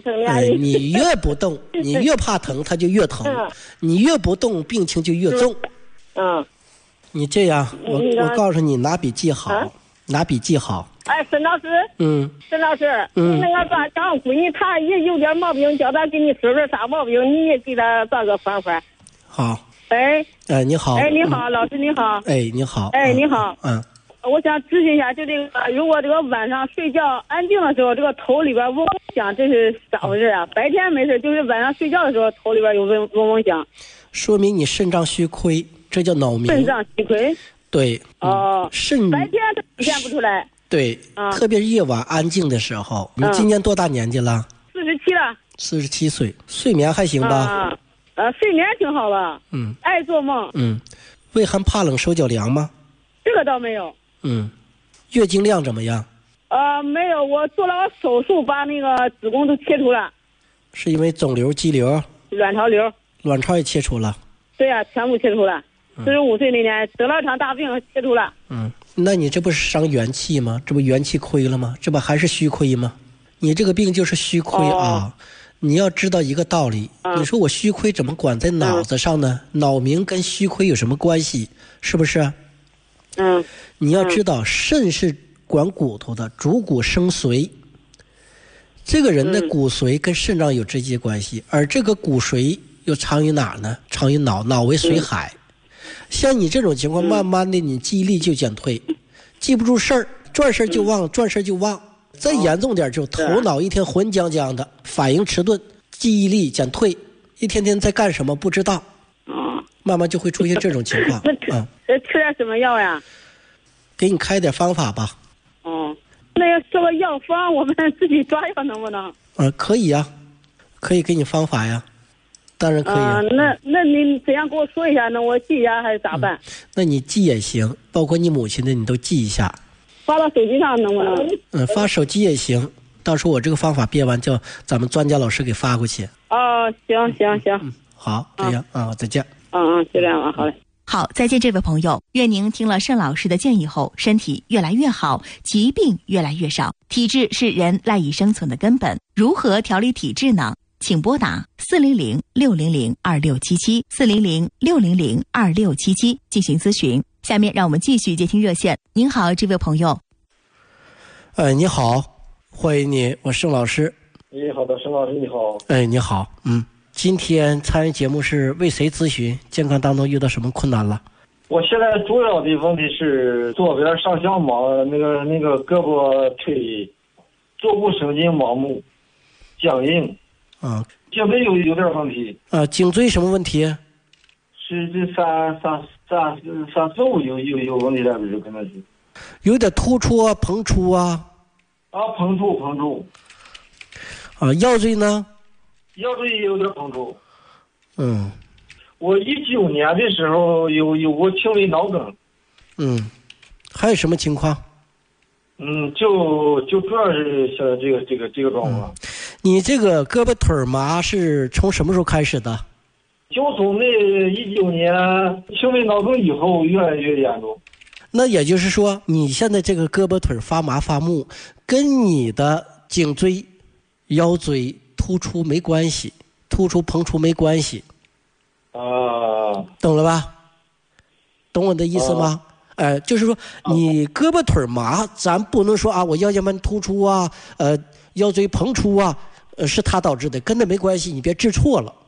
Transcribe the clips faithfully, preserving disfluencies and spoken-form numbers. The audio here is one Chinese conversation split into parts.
疼的。 哎，你越不动，你越怕疼，它就越疼； 嗯、 你越不动，病情就越重。 嗯， 你这样，我我告诉你，拿笔记好，啊、拿笔记好。 哎，沈老师， 嗯， 沈老师， 嗯， 那个把刚闺女她也有点毛病，叫她给你说说啥毛病，你也给她找个方法。 好。 哎， 哎，你好。 哎，你好，老师你好。 哎，你好。 哎，你好。 嗯。 我想咨询一下，就这个，如果这个晚上睡觉安静的时候，这个头里边嗡嗡响，这是咋回事啊？白天没事，就是晚上睡觉的时候，头里边有嗡嗡嗡响， 说明你肾脏虚亏，这叫脑鸣。 肾脏虚亏。 对。 哦。 肾。 白天体现不出来。 对。啊。特别是夜晚安静的时候。你今年多大年纪了？ 四十七了。 四十七岁，睡眠还行吧？ 啊。呃，睡眠挺好了。 嗯。 爱做梦。 嗯。畏寒怕冷手脚凉吗？ 这个倒没有。 嗯。月经量怎么样？ 呃，没有，我做了个手术，把那个子宫都切除了。 是因为肿瘤、肌瘤、 卵巢瘤？ 卵巢也切除了。 对呀、啊，全部切除了。四十五岁那年得了场大病，切除了。 嗯，那你这不是伤元气吗？这不元气亏了吗？这不还是虚亏吗？你这个病就是虚亏啊！哦、你要知道一个道理，嗯、你说我虚亏怎么管在脑子上呢？嗯、脑鸣跟虚亏有什么关系？是不是？ 嗯。 你要知道，肾是管骨头的，主骨生髓。这个人的骨髓跟肾脏有直接关系，而这个骨髓又藏于哪儿呢？藏于脑，脑为髓海。像你这种情况，慢慢的你记忆力就减退，记不住事儿，转事就忘，转事就忘。再严重点，就头脑一天浑浆浆的，反应迟钝，记忆力减退，一天天在干什么不知道。慢慢就会出现这种情况。 嗯，这吃点什么药呀？ 给你开点方法吧。 哦，那要说个药方，我们自己抓药能不能？ 呃，可以呀、啊，可以给你方法呀，当然可以、啊。 啊、呃，那那你怎样给我说一下？那我记一下还是咋办？ 嗯、那你记也行，包括你母亲的你都记一下。 发到手机上能不能？ 嗯、呃，发手机也行。到时候我这个方法编完，叫咱们专家老师给发过去。 哦，行行行。 嗯，好，这样啊、嗯，再见。 嗯嗯，就这样啊，好嘞。 好，再见，这位朋友。愿您听了盛老师的建议后，身体越来越好，疾病越来越少。体质是人赖以生存的根本，如何调理体质呢？请拨打四零零六零零二六七七四零零六零零二六七七进行咨询。下面让我们继续接听热线。您好，这位朋友。 哎，你好，欢迎你，我盛老师。 你好的，盛老师你好。 哎，你好，嗯。今天参与节目是为谁咨询？健康当中遇到什么困难了？ 我现在主要的问题是左边上下盲，那个那个胳膊腿，坐骨神经麻木，僵硬。 啊， 颈椎有有点问题。 啊，颈椎什么问题？ 是这三三三三四五有有有问题了，有可能是。 有点突出啊，膨出啊。 啊，膨出膨出。 啊，腰椎呢？ 腰椎也有点膨出。 嗯， 我一九年的时候有有过轻微脑梗。 嗯，还有什么情况？ 嗯，就就主要是像这个这个这个状况、嗯。 你这个胳膊腿麻是从什么时候开始的？ 就从那一九年轻微脑梗以后越来越严重。 那也就是说，你现在这个胳膊腿发麻发木，跟你的颈椎、腰椎突出没关系，突出膨出没关系。 啊， 懂了吧？懂我的意思吗？哎、呃，就是说你胳膊腿麻，咱不能说啊，我腰间盘突出啊，呃，腰椎膨出啊，呃，是它导致的，跟那没关系，你别治错了。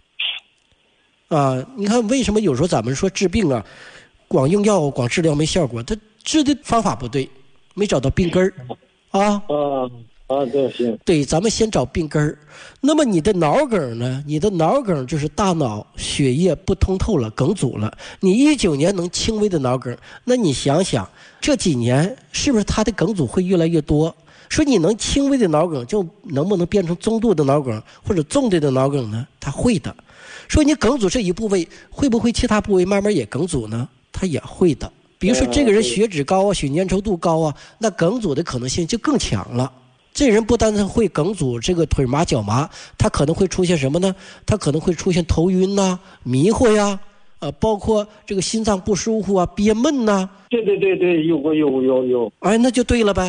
啊，你看为什么有时候咱们说治病啊，光用药光治疗没效果，他治的方法不对，没找到病根儿啊。 啊啊，对，行。 对，咱们先找病根儿。那么你的脑梗呢？你的脑梗就是大脑血液不通透了，梗阻了。你一九年能轻微的脑梗，那你想想这几年是不是它的梗阻会越来越多？说你能轻微的脑梗，就能不能变成中度的脑梗或者重度的脑梗呢？它会的。说你梗阻这一部位，会不会其他部位慢慢也梗阻呢？它也会的。比如说这个人血脂高啊，血粘稠度高啊，那梗阻的可能性就更强了。这人不单单会梗阻这个腿麻脚麻，他可能会出现什么呢？他可能会出现头晕呐、啊、迷糊呀、啊，呃，包括这个心脏不舒服啊、憋闷呐、啊。 对对对对，有过有有有。 哎，那就对了呗。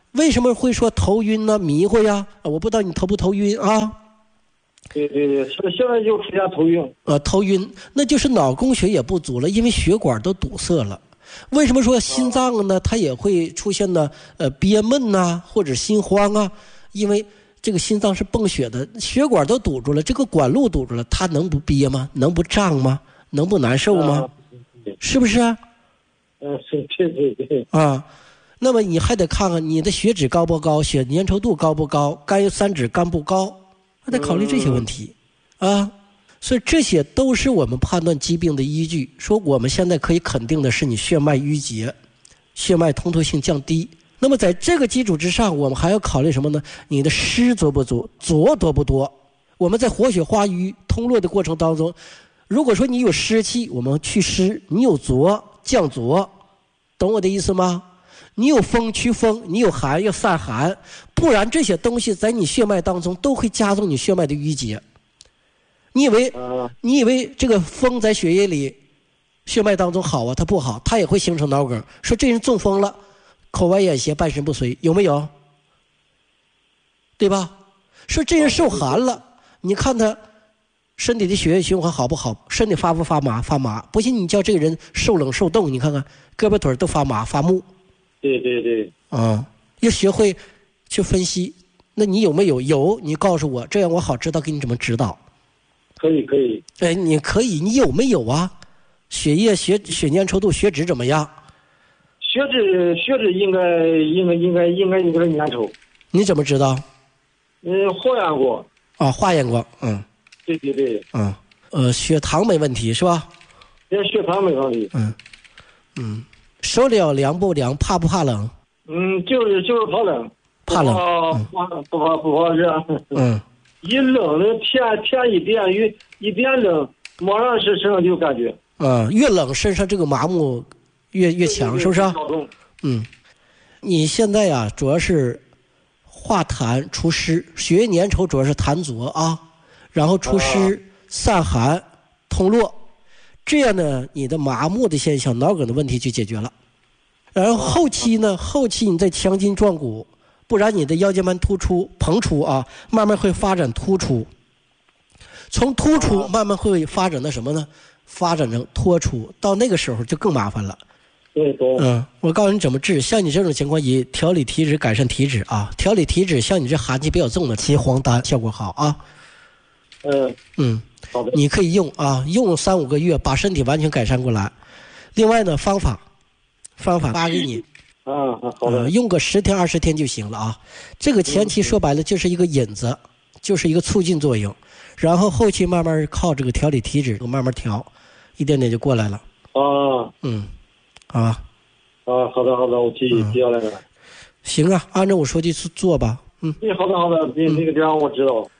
为什么会说头晕呢、迷糊呀？我不知道你头不头晕啊？ 对对对，现现在就出现头晕。 呃，头晕，那就是脑供血也不足了，因为血管都堵塞了。为什么说心脏呢？它也会出现呢呃憋闷呐、啊，或者心慌啊？因为这个心脏是泵血的，血管都堵住了，这个管路堵住了，它能不憋吗？能不胀吗？能不难受吗？啊、是不是啊？ 嗯，是，对对对。 啊，那么你还得看看你的血脂高不高，血粘稠度高不高，甘油三酯高不高，还得考虑这些问题、嗯、啊。所以这些都是我们判断疾病的依据。说我们现在可以肯定的是你血脉淤结，血脉通透性降低。那么在这个基础之上，我们还要考虑什么呢？你的湿足不足，浊多不多？我们在活血化瘀通络的过程当中，如果说你有湿气，我们祛湿；你有浊，降浊，懂我的意思吗？你有风驱风，你有寒要散寒，不然这些东西在你血脉当中都会加重你血脉的淤结。你以为你以为这个风在血液里血脉当中好啊？它不好，它也会形成脑梗。说这人中风了，口歪眼斜，半身不遂，有没有？对吧？说这人受寒了，你看他身体的血液循环好不好？身体发不发麻？发麻。不信你叫这个人受冷受冻，你看看胳膊腿都发麻发木。 对对对。 啊，要学会去分析。那你有没有？有，你告诉我，这样我好知道给你怎么指导。 可以可以。 哎，你可以，你有没有啊？血液、血血粘稠度、血脂怎么样？ 血脂血脂应该应该应该应该有点粘稠。 你怎么知道？ 嗯，化验过。 啊，化验过，嗯。 对对对。 嗯，呃，血糖没问题是吧？ 连血糖没问题。 嗯嗯，受了凉不凉？怕不怕冷？ 嗯，就是就是怕冷。 怕冷。 不怕不怕不怕热。 嗯。 一冷了，天天一变雨，一变冷，马上是身上就感觉。 啊、嗯，越冷身上这个麻木越越强，是不是？嗯，你现在呀、啊，主要是化痰除湿，血液粘稠主要是痰浊啊，然后除湿、啊、散寒、通络，这样呢，你的麻木的现象、脑梗的问题就解决了。然后后期呢，后期你再强筋壮骨。不然你的腰间盘突出膨出啊，慢慢会发展突出，从突出慢慢会发展到什么呢？发展成脱出，到那个时候就更麻烦了。 对对。 嗯，我告诉你怎么治。像你这种情况，以调理体脂改善体脂啊，调理体脂，像你这寒气比较重的，骑黄丹效果好啊。 嗯嗯， 好的。 你可以用啊，用三五个月，把身体完全改善过来。另外呢，方法，方法发给你。 啊，好的、 呃，用个十天二十天就行了啊。这个前期说白了就是一个引子，就是一个促进作用，然后后期慢慢靠这个调理体脂，慢慢调，一点点就过来了。 啊， 嗯，好吧。 啊，好的好的，我记记下来了。 行啊，按照我说的去做吧。嗯， 对，好的好的，那那个这样我知道。